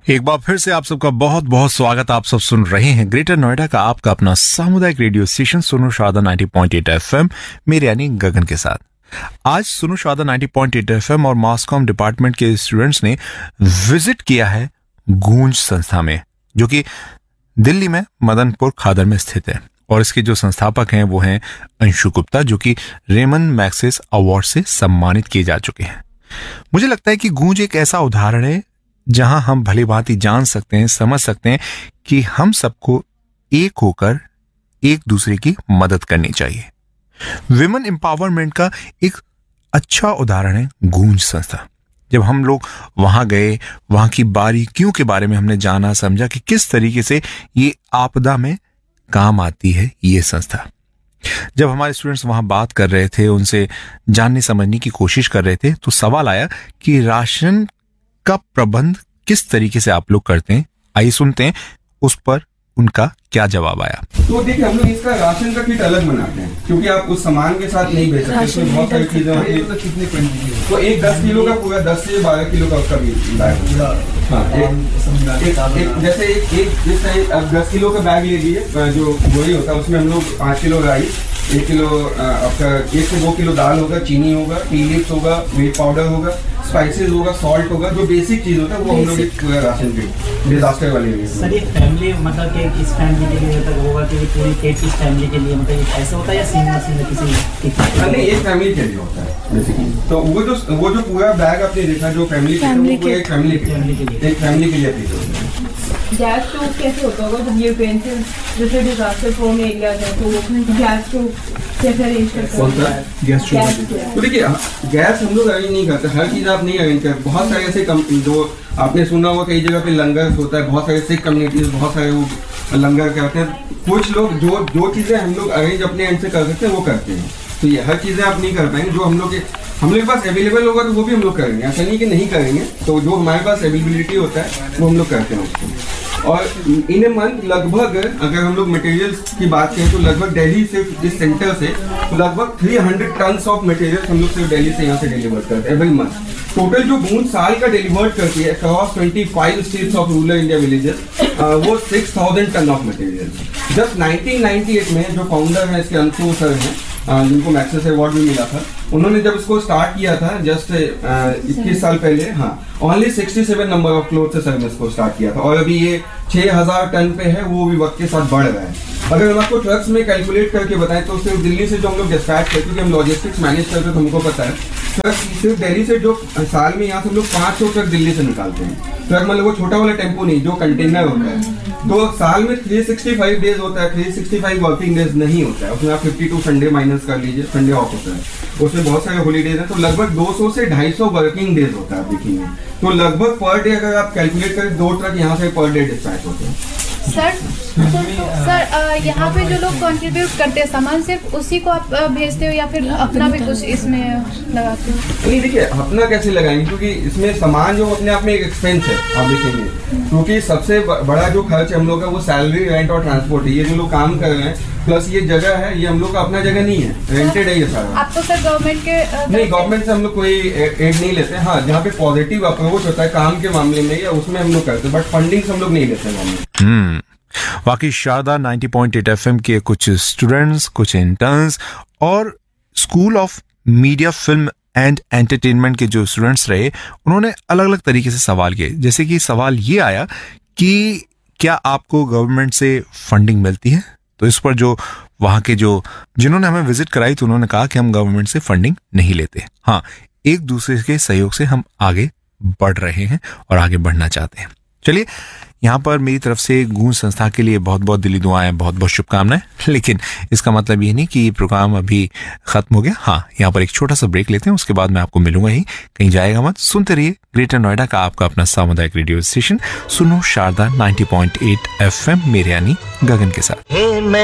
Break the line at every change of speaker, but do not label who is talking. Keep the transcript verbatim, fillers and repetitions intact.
एक बार फिर से आप सबका बहुत बहुत स्वागत। आप सब सुन रहे हैं ग्रेटर नोएडा का आपका अपना सामुदायिक रेडियो स्टेशन सुनो शारदा नब्बे पॉइंट आठ एफएम, मेरे यानी गगन के साथ। आज सुनो शारदा नब्बे पॉइंट आठ एफएम और मास कॉम डिपार्टमेंट के स्टूडेंट्स ने विजिट किया है गूंज संस्था में, जो कि दिल्ली में मदनपुर खादर में स्थित है। और इसके जो संस्थापक हैं वो हैं अंशु गुप्ता, जो कि रेमन मैग्सेस अवार्ड से सम्मानित किए जा चुके हैं। मुझे लगता है कि गूंज एक ऐसा उदाहरण है जहां हम भली भांति जान सकते हैं, समझ सकते हैं कि हम सबको एक होकर एक दूसरे की मदद करनी चाहिए। विमेन एम्पावरमेंट का एक अच्छा उदाहरण है गूंज संस्था। जब हम लोग वहां गए, वहां की बारीकियों के बारे में हमने जाना, समझा कि किस तरीके से ये आपदा में काम आती है ये संस्था। जब हमारे स्टूडेंट्स वहां बात कर रहे थे, उनसे जानने समझने की कोशिश कर रहे थे, तो सवाल आया कि राशन का प्रबंध किस तरीके से आप लोग करते हैं। आइए सुनते हैं उस पर उनका क्या जवाब आया।
तो देखिए, हम लोग इसका राशन का किट अलग बनाते हैं, क्योंकि आप उस सामान के साथ नहीं भेज सकते। इसमें बहुत सारी चीजें होती हैं। तो एक दस किलो का पूरा दस से बारह किलो का उसका भी बैग। हाँ, एक, एक, एक, जैसे एक एक जिस तरह अब दस किलो का बैग ले लीजिए, जो बोरी होता है उसमें हम लोग पाँच किलो राइस, एक किलो आपका एक से दो किलो दाल होगा, चीनी होगा, टी लीव्स होगा, व्हीट पाउडर होगा, स्पाइसेस होगा, सॉल्ट होगा, जो बेसिक चीज होता है वो हम लोग एक पूरा राशन के डिजास्टर वाले लिए।
सर, ये फैमिली मतलब कि किस फैमिली के लिए तक होगा कि पूरी पेट किस फैमिली के लिए, मतलब ऐसा होता है या सिंगल सिंगल किसी
नहीं, एक फैमिली के लिए होता है बेसिकली। तो वो जो वो जो पूरा बैग आपने देखा जो फैमिली के लिए, वो एक फैमिली के लिए एक फैमिली के लिए अपील होता है।
गैस स्टोव कैसे होता होगा जब ये पेंसिल जैसे डिजास्टर प्रोन एरिया है, तो गैस स्टोव कैसे अरेंज करते हैं?
कौन सा गैस स्टोव? तो देखिए, गैस हम लोग अरेंज नहीं करते, हर चीज आप नहीं अरेंज करते। बहुत सारे ऐसे जो आपने सुना होगा कई जगह पे लंगर होता है, बहुत सारे सिख कम्युनिटीज बहुत सारे वो लंगर करते हैं। कुछ लोग जो जो चीजें हम लोग अरेंज अपने एंड से कर सकते हैं वो करते हैं। तो ये हर चीजें आप नहीं कर पाएंगे। जो हम लोग हम लोग के पास अवेलेबल होगा तो वो भी हम लोग करेंगे, ऐसा नहीं कि नहीं करेंगे। तो जो हमारे पास अवेलेबिलिटी होता है वो हम लोग करते हैं उसको। और इन ए मंथ लगभग अगर हम लोग मटेरियल्स की बात करें तो लगभग दिल्ली से इस सेंटर से लगभग तीन सौ टन्स ऑफ मटेरियल्स हम लोग सिर्फ दिल्ली से यहाँ से डिलीवर करते हैं एवरी मंथ। टोटल जो गूंज साल का डिलीवर्ड करती है अक्रॉस पच्चीस states of rural India villages, वो छह हज़ार ton of material. Just nineteen ninety eight में जो फाउंडर है इसके अंशु सर हैं, जिनको मैक्सेस अवार्ड भी मिला था, उन्होंने जब इसको स्टार्ट किया था जस्ट इक्कीस साल पहले, हाँ, ओनली सड़सठ नंबर ऑफ क्लोथ से सर्विस को स्टार्ट किया था। और अभी ये छह हज़ार टन पे है, वो भी वक्त के साथ बढ़ रहा है। अगर हम आपको ट्रक्स में कैलकुलेट करके बताएं तो सिर्फ दिल्ली से जो हम लोग डिस्पैच करते हैं, क्योंकि हम लॉजिस्टिक्स मैनेज करते हैं तो हमको पता है, ट्रक सिर्फ दिल्ली से जो साल में यहाँ से हम लोग पाँच सौ ट्रक दिल्ली से निकालते हैं। ट्रक मतलब वो छोटा वाला टेम्पो नहीं, जो कंटेनर होता है। तो साल में तीन सौ पैंसठ डेज होता है, तीन सौ पैंसठ वर्किंग डेज नहीं होता है, उसमें आप बावन संडे माइनस कर लीजिए, संडे ऑफ होता है, उसमें बहुत सारे हॉलीडेज हैं। तो लगभग दो सौ से ढाई सौ वर्किंग डेज होता है आप देखेंगे। तो लगभग पर डे अगर आप कैलकुलेट करें, दो ट्रक यहाँ से पर डे डिस्पैच होते हैं।
सर सर यहाँ पे जो लोग कंट्रीब्यूट करते हैं सामान, सिर्फ उसी को आप भेजते हो या फिर अपना भी कुछ इसमें लगाते हो?
नहीं, देखिए अपना कैसे लगाएंगे, क्योंकि इसमें सामान जो अपने आप में एक एक्सपेंस है आप देखेंगे। क्योंकि सबसे बड़ा जो खर्च हम लोग का वो सैलरी, रेंट और ट्रांसपोर्ट है। ये जो लोग काम कर रहे हैं प्लस ये जगह है, ये हम लोग का अपना जगह नहीं है, रेंटेड है ये सारा।
आप तो सर गवर्नमेंट के
नहीं, गवर्नमेंट से हम लोग कोई एड नहीं लेते। हाँ, जहाँ पे पॉजिटिव अप्रोच होता है काम के मामले में या उसमें हम लोग करते हैं, बट फंडिंग हम लोग नहीं लेते गवर्नमेंट।
हम्म वाकई शारदा नब्बे पॉइंट आठ एफएम के कुछ स्टूडेंट्स, कुछ इंटर्न्स और school of media film and entertainment के जो स्टूडेंट्स रहे, उन्होंने अलग अलग तरीके से सवाल किए। जैसे कि सवाल ये आया कि क्या आपको गवर्नमेंट से फंडिंग मिलती है? तो इस पर जो वहाँ के जो जिन्होंने हमें विजिट कराई तो उन्होंने कहा कि हम गवर्नमेंट से फंडिंग नहीं लेते। हाँ, एक दूसरे के सहयोग से हम आगे बढ़ रहे हैं और आगे बढ़ना चाहते हैं। चलिए, यहाँ पर मेरी तरफ से गूंज संस्था के लिए बहुत बहुत दिली दुआएं, बहुत बहुत शुभकामनाएं। लेकिन इसका मतलब ये नहीं कि ये प्रोग्राम अभी खत्म हो गया। हाँ, यहाँ पर एक छोटा सा ब्रेक लेते हैं, उसके बाद मैं आपको मिलूंगा ही, कहीं जाएगा मत। सुनते रहिए ग्रेटर नोएडा का आपका अपना सामुदायिक रेडियो स्टेशन सुनो शारदा नब्बे पॉइंट आठ एफएम, मेरे यानी गगन के साथ।